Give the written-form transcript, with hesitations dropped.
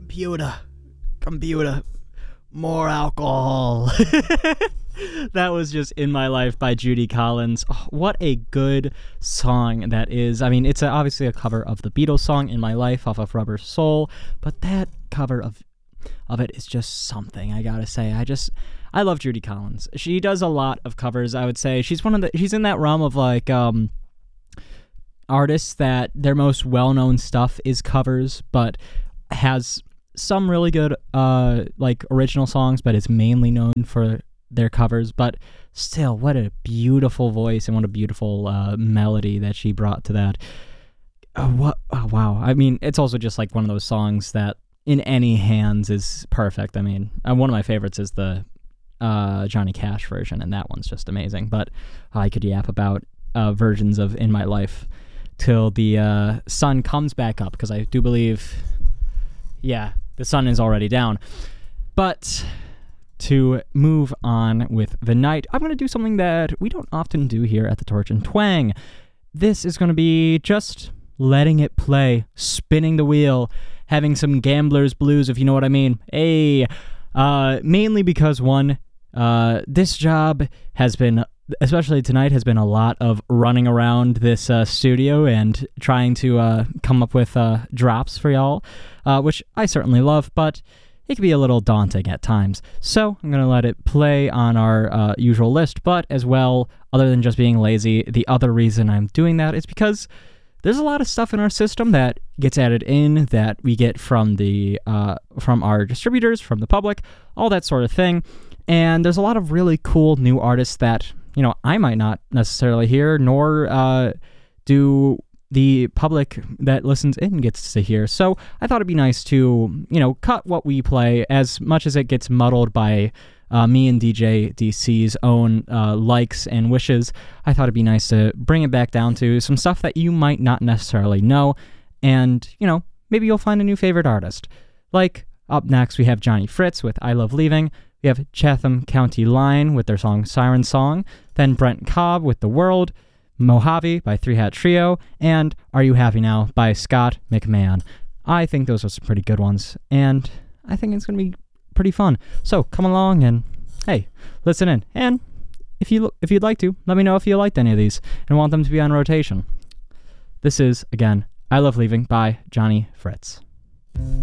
computer, more alcohol. That was just In My Life by Judy Collins. Oh, what a good song that is. I mean, it's obviously a cover of the Beatles song In My Life off of Rubber Soul, but that cover of it is just something, I gotta say. I love Judy Collins. She does a lot of covers, I would say. She's in that realm of like artists that their most well-known stuff is covers, but has some really good like original songs, but is mainly known for their covers. But still, what a beautiful voice and what a beautiful melody that she brought to that. Wow. I mean, it's also just like one of those songs that in any hands is perfect. I mean, one of my favorites is the Johnny Cash version, and that one's just amazing. But I could yap about versions of In My Life till the sun comes back up, because I do believe, the sun is already down. But to move on with the night, I'm going to do something that we don't often do here at the Torch and Twang. This is going to be just letting it play, spinning the wheel, having some gambler's blues, if you know what I mean. Mainly because, one, this job has been, especially tonight, has been a lot of running around this studio and trying to come up with drops for y'all, which I certainly love, but it can be a little daunting at times. So I'm going to let it play on our usual list, but as well, other than just being lazy, the other reason I'm doing that is because there's a lot of stuff in our system that gets added in that we get from from our distributors, from the public, all that sort of thing. And there's a lot of really cool new artists that, I might not necessarily hear, nor do the public that listens in gets to hear. So I thought it'd be nice to, cut what we play, as much as it gets muddled by me and DJ DC's own likes and wishes. I thought it'd be nice to bring it back down to some stuff that you might not necessarily know, and, maybe you'll find a new favorite artist. Like, up next we have Johnny Fritz with I Love Leaving. We have Chatham County Line with their song Siren Song. Then Brent Cobb with The World. Mojave by Three Hat Trio, and Are You Happy Now by Scott McMahon. I think those are some pretty good ones, and I think it's going to be pretty fun. So come along and, hey, listen in. And if you'd like to, let me know if you liked any of these and want them to be on rotation. This is, again, I Love Leaving by Johnny Fritz.